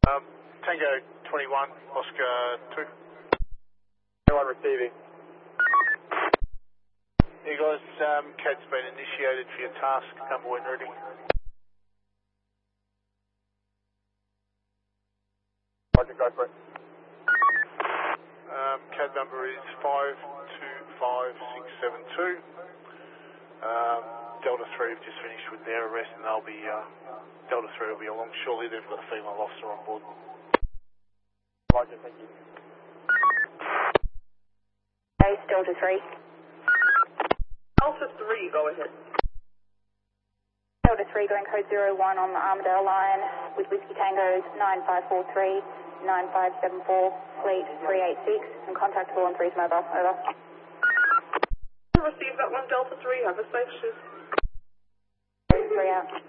Tango 21, Oscar 2. 21 receiving. You guys, CAD's been initiated for your task, number when ready. Roger, go for it. CAD number is 525672. Delta 3 have just finished with their arrest and they'll be, Delta 3 will be along shortly. They've got a female officer on board. Roger, thank you. Base Delta 3. Alpha 3, go ahead. Delta 3 going code 01 on the Armadale line with Whiskey Tango's 9543, 9574, fleet 386 and contactable on 3's mobile. Over. Receive that one, Delta 3, have a safe shift. 3 out.